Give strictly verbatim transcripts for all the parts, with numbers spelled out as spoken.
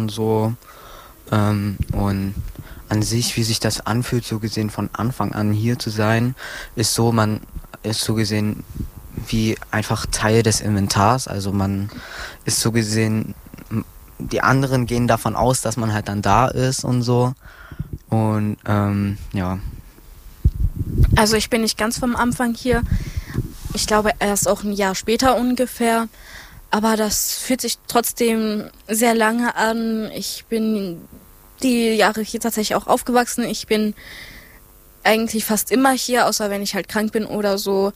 und so. Ähm, und an sich, wie sich das anfühlt, so gesehen von Anfang an hier zu sein, ist so, man ist so gesehen wie einfach Teil des Inventars. Also man ist so gesehen, die anderen gehen davon aus, dass man halt dann da ist und so. Und ähm, ja. Also ich bin nicht ganz vom Anfang hier. Ich glaube erst auch ein Jahr später ungefähr. Aber das fühlt sich trotzdem sehr lange an. Ich bin die Jahre hier tatsächlich auch aufgewachsen. Ich bin eigentlich fast immer hier, außer wenn ich halt krank bin oder so.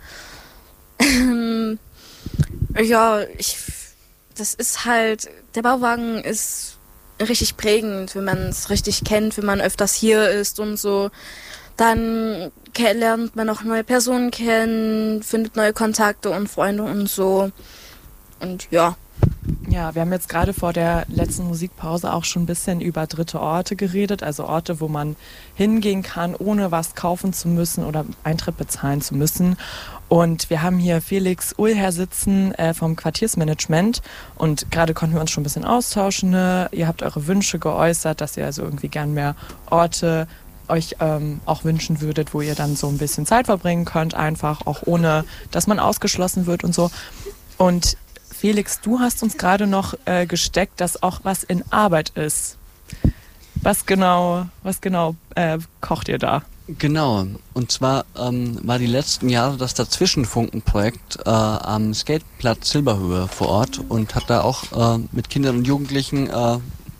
Ja, ich, das ist halt, der Bauwagen ist richtig prägend, wenn man es richtig kennt, wenn man öfters hier ist und so. Dann lernt man auch neue Personen kennen, findet neue Kontakte und Freunde und so. Und ja. Ja, wir haben jetzt gerade vor der letzten Musikpause auch schon ein bisschen über dritte Orte geredet, also Orte, wo man hingehen kann, ohne was kaufen zu müssen oder Eintritt bezahlen zu müssen. Und wir haben hier Felix Uhlherr sitzen äh, vom Quartiersmanagement und gerade konnten wir uns schon ein bisschen austauschen. Ne? Ihr habt eure Wünsche geäußert, dass ihr also irgendwie gern mehr Orte euch ähm, auch wünschen würdet, wo ihr dann so ein bisschen Zeit verbringen könnt, einfach auch ohne, dass man ausgeschlossen wird und so. Und Felix, du hast uns gerade noch äh, gesteckt, dass auch was in Arbeit ist. Was genau, was genau äh, kocht ihr da? Genau, und zwar ähm, war die letzten Jahre das Dazwischenfunken-Projekt äh, am Skateplatz Silberhöhe vor Ort und hat da auch äh, mit Kindern und Jugendlichen äh,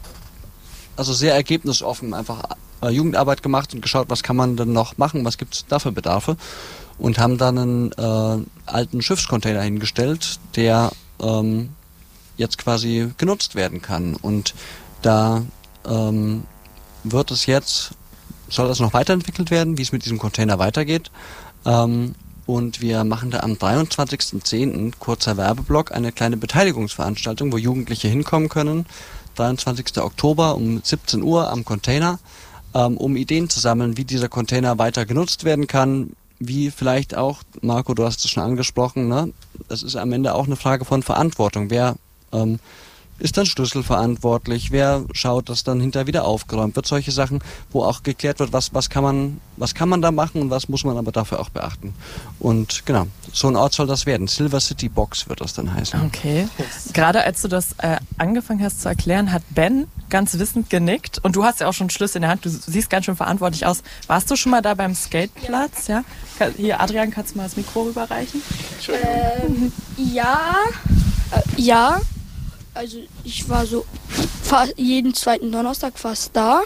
also sehr ergebnisoffen einfach äh, Jugendarbeit gemacht und geschaut, was kann man denn noch machen, was gibt es da für Bedarfe, und haben dann einen äh, alten Schiffscontainer hingestellt, der ähm, jetzt quasi genutzt werden kann, und da ähm, wird es jetzt soll das noch weiterentwickelt werden, wie es mit diesem Container weitergeht. Ähm, und wir machen da am dreiundzwanzigsten zehnten kurzer Werbeblock eine kleine Beteiligungsveranstaltung, wo Jugendliche hinkommen können. dreiundzwanzigsten Oktober um siebzehn Uhr am Container, ähm, um Ideen zu sammeln, wie dieser Container weiter genutzt werden kann. Wie vielleicht auch, Marco, du hast es schon angesprochen, ne? Das ist am Ende auch eine Frage von Verantwortung. Wer ähm, ist dann schlüsselverantwortlich, wer schaut, dass dann hinterher wieder aufgeräumt wird, solche Sachen, wo auch geklärt wird, was, was kann man, was kann man da machen und was muss man aber dafür auch beachten. Und genau, so ein Ort soll das werden. Silver City Box wird das dann heißen. Okay. Gerade als du das äh, angefangen hast zu erklären, hat Ben ganz wissend genickt, und du hast ja auch schon Schlüssel in der Hand, du siehst ganz schön verantwortlich aus. Warst du schon mal da beim Skateplatz? Ja. Ja? Hier, Adrian, kannst du mal das Mikro rüberreichen? Ähm, ja, äh, ja. Also ich war so fast jeden zweiten Donnerstag fast da.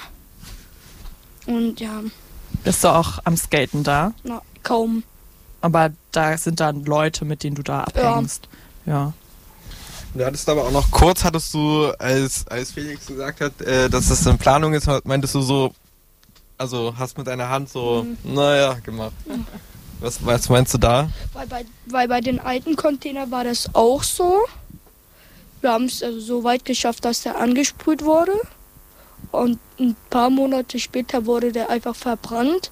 Und ja. Bist du auch am Skaten da? Na, kaum. Aber da sind dann Leute, mit denen du da abhängst. Ja. Ja. Du hattest aber auch noch kurz, hattest du, als, als Felix gesagt hat, äh, dass das in Planung ist, meintest du so, also hast mit deiner Hand so, mhm. naja, gemacht. Mhm. Was, was meinst du da? Weil bei, weil bei den alten Containern war das auch so. Wir haben es also so weit geschafft, dass der angesprüht wurde. Und ein paar Monate später wurde der einfach verbrannt.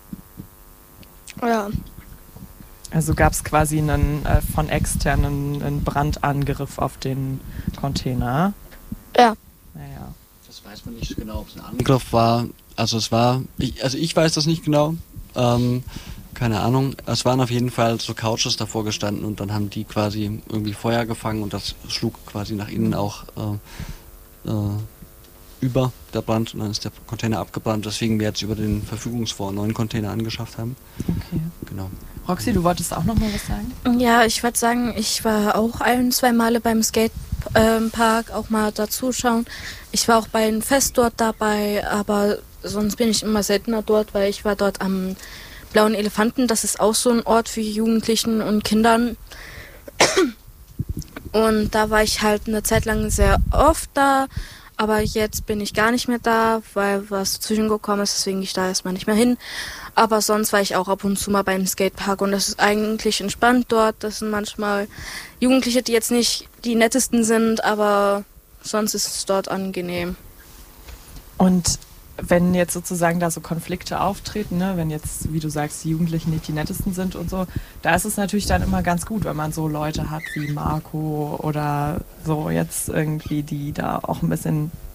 Ja. Also gab es quasi einen äh, von externen einen Brandangriff auf den Container. Ja. Naja. Das weiß man nicht genau, ob es ein Angriff war. Also es war, ich, also ich weiß das nicht genau. Ähm, keine Ahnung. Es waren auf jeden Fall so Couches davor gestanden, und dann haben die quasi irgendwie Feuer gefangen, und das schlug quasi nach innen auch äh, äh, über der Brand, und dann ist der Container abgebrannt, weswegen wir jetzt über den Verfügungsfonds einen neuen Container angeschafft haben. Okay. Genau. Roxy, du wolltest auch noch mal was sagen? Ja, ich würde sagen, ich war auch ein, zwei Male beim Skatepark, auch mal dazuschauen. Ich war auch bei einem Fest dort dabei, aber sonst bin ich immer seltener dort, weil ich war dort am Blauen Elefanten. Das ist auch so ein Ort für Jugendlichen und Kindern. Und da war ich halt eine Zeit lang sehr oft da, aber jetzt bin ich gar nicht mehr da, weil was zwischengekommen ist, deswegen gehe ich da erstmal nicht mehr hin. Aber sonst war ich auch ab und zu mal beim Skatepark, und das ist eigentlich entspannt dort. Das sind manchmal Jugendliche, die jetzt nicht die nettesten sind, aber sonst ist es dort angenehm. Und wenn jetzt sozusagen da so Konflikte auftreten, ne, wenn jetzt, wie du sagst, die Jugendlichen nicht die nettesten sind und so, da ist es natürlich dann immer ganz gut, wenn man so Leute hat wie Marco oder so jetzt irgendwie, die da auch ein bisschen